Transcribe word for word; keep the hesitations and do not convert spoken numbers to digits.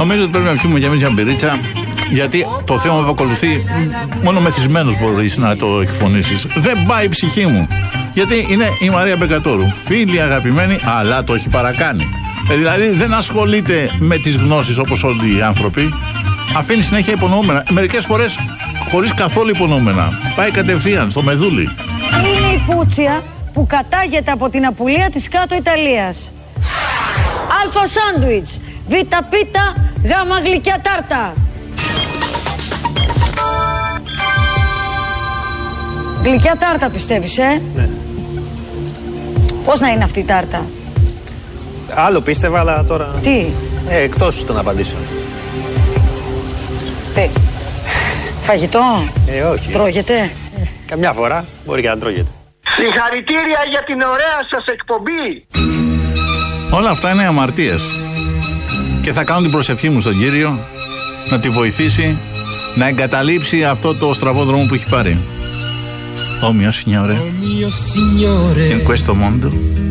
Νομίζω ότι πρέπει να πιούμε για μια μπυρίτσα, γιατί το θέμα που ακολουθεί μόνο μεθυσμένος μπορείς να το εκφωνήσεις. Δεν πάει η ψυχή μου. Γιατί είναι η Μαρία Μπεκατόρου, φίλη αγαπημένη, αλλά το έχει παρακάνει. Ε, δηλαδή δεν ασχολείται με τις γνώσεις όπως όλοι οι άνθρωποι. Αφήνει συνέχεια υπονοούμενα. Μερικές φορές χωρίς καθόλου υπονοούμενα. Πάει κατευθείαν στο μεδούλι. Είναι η Πούτσια που κατάγεται από την Απουλία της κάτω Ιταλίας. Αλφα σάντουιτς, Β πίτα, Γ γλυκιά τάρτα. Γλυκιά τάρτα πιστεύεις, ε? Ναι. Πώς να είναι αυτή η τάρτα? Άλλο πίστευα, αλλά τώρα... Τι? Ε, εκτός το να απαντήσω. Τι? Φαγητό? Ε, όχι. Τρώγεται? Ε, καμιά φορά μπορεί και να τρώγεται. Συγχαρητήρια για την ωραία σας εκπομπή. Όλα αυτά είναι αμαρτίες. Και θα κάνω την προσευχή μου στον Κύριο να τη βοηθήσει να εγκαταλείψει αυτό το στραβό δρόμο που έχει πάρει. Ω mio signore, in questo mondo